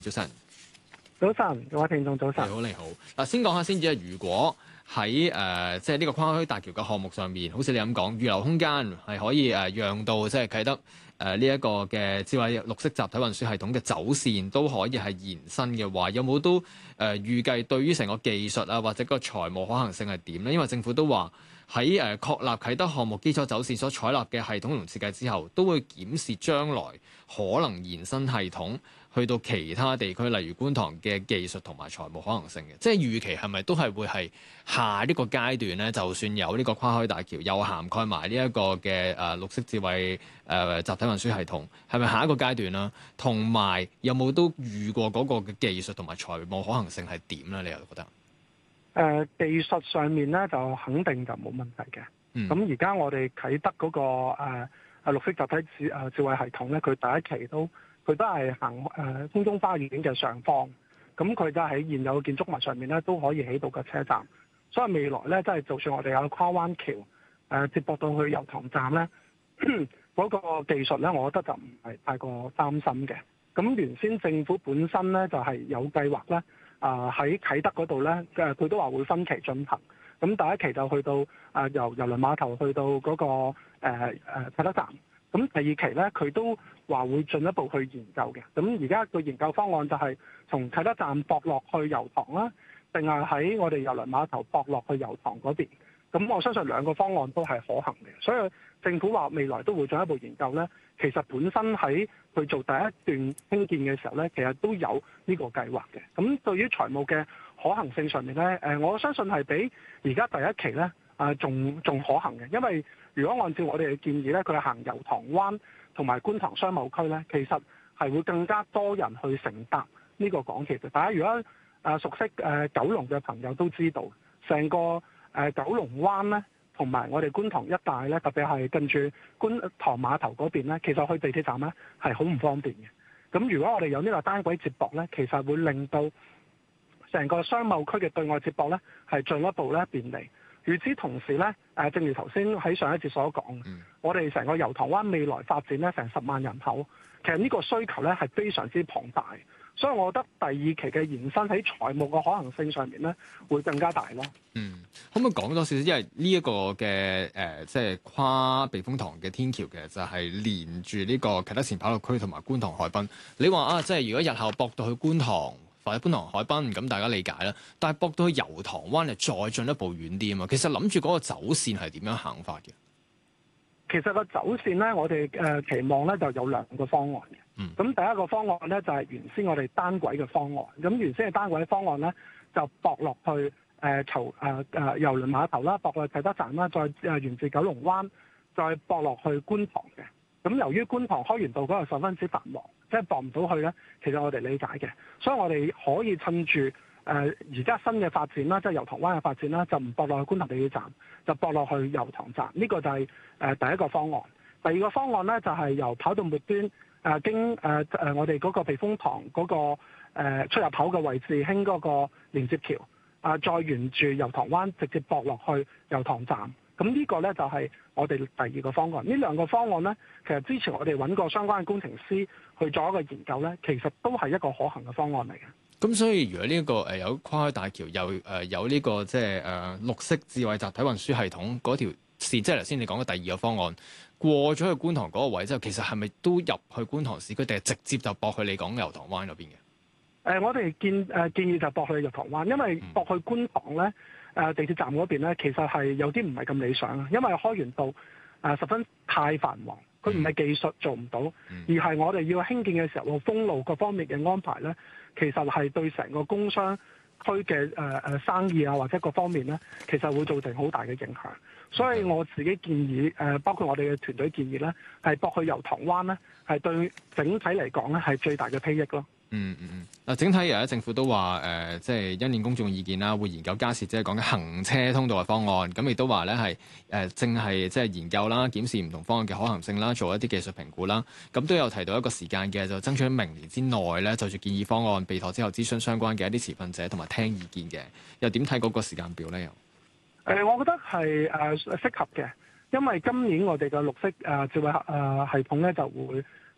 早晨， 早晨，各位聽眾早晨。 你好。嗱，先講下先至。如果喺即係呢個跨區大橋嘅項目上面，好似你咁講，預留空間係可以讓到即係啟德呢一個嘅智慧綠色集體運輸系統嘅走線都可以係延伸嘅話，有冇都預計對於成個技術啊或者個財務可行性係點咧？因為政府都話喺確立啟德項目基礎走線所採納嘅系統同設計之後，都會檢視將來可能延伸系統去到其他地區，例如觀塘嘅技術同埋財務可行性嘅，即係預期係咪都係會係下呢個階段咧？就算有呢個跨海大橋，又涵蓋埋呢一個嘅綠色智慧集體運輸系統，係咪下一個階段啦？同埋有冇都預過嗰個嘅技術同埋財務可行性係點咧？你又覺得？ 技術上面咧就肯定就冇問題嘅。咁而家我哋啟德嗰個綠色集體智慧系統咧，佢第一期佢都係行空中花園嘅上方，咁佢就喺現有嘅建築物上面咧都可以起到個車站，所以未來咧即係就算我哋有跨灣橋接駁到去油塘站咧，嗰個技術咧，我覺得就唔係太過擔心嘅。咁原先政府本身咧就係有計劃咧，喺啟德嗰度咧，佢都話會分期進行。咁第一期就去到由郵輪碼頭去到嗰個啟德站。咁第二期咧，佢都話會進一步去研究嘅。咁而家個研究方案就係從啟德站駁落去油塘啦，定係喺我哋郵輪碼頭駁落去油塘嗰邊。咁我相信兩個方案都係可行嘅。所以政府話未來都會進一步研究咧。其實本身喺去做第一段興建嘅時候咧，其實都有呢個計劃嘅。咁對於財務嘅可行性上面咧，我相信係比而家第一期咧仲可行嘅，因為如果按照我哋嘅建議咧，佢係行油塘灣同埋觀塘商貿區咧，其實係會更加多人去乘搭呢個港鐵嘅。大家如果熟悉九龍嘅朋友都知道，成個九龍灣咧同埋我哋觀塘一帶咧，特別係近住觀塘碼頭嗰邊咧，其實去地鐵站咧係好唔方便嘅。咁如果我哋有呢個單軌接駁咧，其實會令到成個商貿區嘅對外接駁咧係進一步咧便利。與此同時咧，正如頭先喺上一節所講，我哋成個油塘灣未來發展咧成10萬人口，其實呢個需求咧係非常之龐大，所以我覺得第二期嘅延伸喺財務嘅可行性上面咧會更加大咯。 可唔可以講多少少？因為呢一個嘅即係跨避風塘嘅天橋嘅，就係連住呢個啟德前跑道區同埋觀塘海濱。你話即係如果日後駁到去觀塘或者觀塘海濱，咁大家理解啦。但係駁到去油塘灣就再進一步遠啲啊嘛。其實諗住嗰個走線係點樣行法嘅？ 其實個走線咧，我哋期望咧就有兩個方案嘅。咁第一個方案咧就係原先我哋單軌嘅方案。咁原先嘅單軌方案咧就駁落去郵輪碼頭啦，駁落去啟德站啦，再沿住九龍灣，再駁落去觀塘嘅。咁由於觀塘開源道嗰個十分之繁忙，即係駁唔到去咧，其實我哋理解嘅，所以我哋可以趁住而家新嘅發展啦，即係油塘灣嘅發展啦，就唔駁落去觀塘地鐵站，就駁落去油塘站。呢個就係第一個方案。第二個方案咧就係由跑道末端經我哋嗰個避風塘嗰個出入口嘅位置興嗰個連接橋再沿住油塘灣直接駁落去油塘站。咁呢個咧就係我哋第二個方案。呢兩個方案咧，其實之前我哋揾過相關嘅工程師去做一個研究咧，其實都係一個可行嘅方案嚟嘅。 咁所以如果呢個有跨海大橋，又有呢個即係綠色智慧集體運輸系統嗰條線，即係頭先你講嘅第二個方案，過咗去觀塘嗰個位之後，其實係咪都入去觀塘市區，定係直接就駁去你講油塘灣嗰邊嘅？ 我哋建議就駁去油塘灣，因為駁去觀塘咧。地鐵站嗰邊咧，其實係有啲唔係咁理想啊，因為開源道十分太繁忙，佢唔係技術做唔到，而係我哋要興建嘅時候，封路各方面嘅安排咧，其實係對成個工商區嘅生意啊或者各方面咧，其實會造成好大嘅影響。所以我自己建議包括我哋嘅團隊建議咧，係駁去油塘灣咧，係對整體嚟講咧係最大嘅裨益咯。 嗱，整體而家政府都話即係因應公眾意見啦，會研究加設即係講緊行車通道嘅方案。咁亦都話咧係正係即係研究啦，檢視唔同方案嘅可行性啦，做一啲技術評估啦。咁都有提到一個時間嘅，就爭取喺明年之內咧，就住建議方案備妥之後，諮詢相關嘅一啲持份者同埋聽意見嘅。又點睇嗰個時間表咧？ 我覺得係適合嘅，因為今年我哋嘅綠色智慧系統咧就會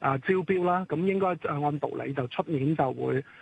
招標啦，咁應該按道理就出年就會